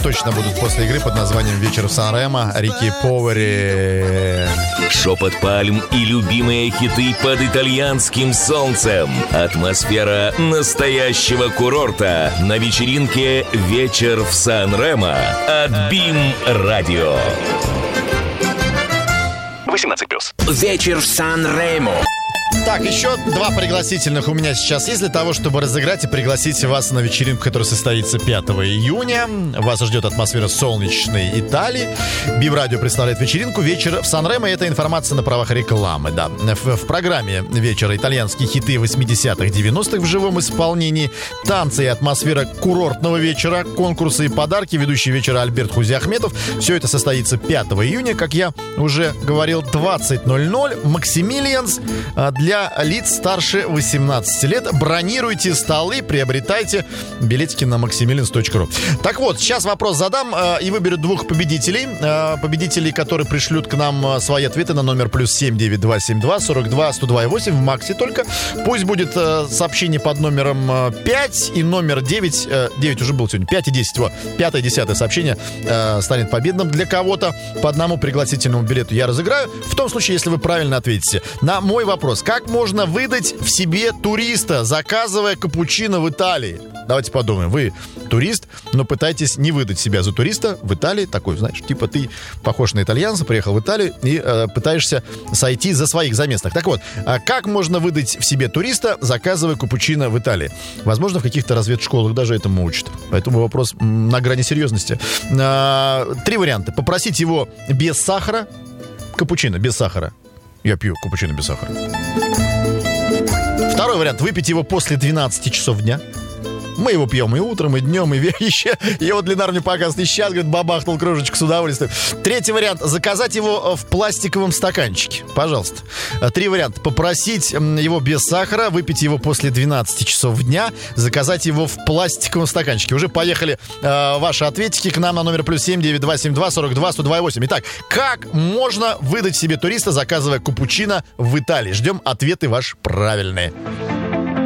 точно будут после игры под названием «Вечер в Сан-Ремо», Рики Повери. Шепот пальм и любимые хиты под итальянским солнцем. Атмосфера настоящего курорта на вечеринке «Вечер в Сан-Ремо» от BIM Radio. 18+. Вечер в Сан-Ремо. Так, еще 2 пригласительных у меня сейчас есть для того, чтобы разыграть и пригласить вас на вечеринку, которая состоится 5 июня. Вас ждет атмосфера солнечной Италии. BIM Radio представляет вечеринку «Вечер в Сан-Ремо». Это информация на правах рекламы, да. В программе вечера итальянские хиты 80-х, 90-х в живом исполнении, танцы и атмосфера курортного вечера, конкурсы и подарки. Ведущий вечера Альберт Хузиахметов. Все это состоится 5 июня, как я уже говорил, 20:00. Максимилианс для лиц старше 18 лет. Бронируйте столы, приобретайте билетики на maximilians.ru. Так вот, сейчас вопрос задам и выберу 2 победителей. Победителей, которые пришлют к нам свои ответы на номер +7 9272 42 102 8 в Максе только. Пусть будет сообщение под номером 5 и номер 9. 9 уже был сегодня. 5 и 10. 5 и 10 сообщение станет победным для кого-то. По одному пригласительному билету я разыграю. В том случае, если вы правильно ответите на мой вопрос. Как можно выдать в себе туриста, заказывая капучино в Италии? Давайте подумаем. Вы турист, но пытаетесь не выдать себя за туриста в Италии. Такой, знаешь, типа ты похож на итальянца, приехал в Италию и пытаешься сойти за своих за местных. Так вот, как можно выдать в себе туриста, заказывая капучино в Италии? Возможно, в каких-то разведшколах даже этому учат. Поэтому вопрос на грани серьезности. 3 варианта. Попросить его без сахара. Капучино без сахара. Я пью капучино без сахара. Второй вариант. Выпить его после 12 часов дня. Мы его пьем и утром, и днем, и еще. Его Ленар мне показывает, и сейчас, говорит, бабахнул кружечку с удовольствием. Третий вариант. Заказать его в пластиковом стаканчике. Пожалуйста. 3 варианта. Попросить его без сахара, выпить его после 12 часов дня, заказать его в пластиковом стаканчике. Уже поехали ваши ответики к нам на номер +7 9272 42 102 8. Итак, как можно выдать себе туриста, заказывая капучино в Италии? Ждем ответы ваши правильные.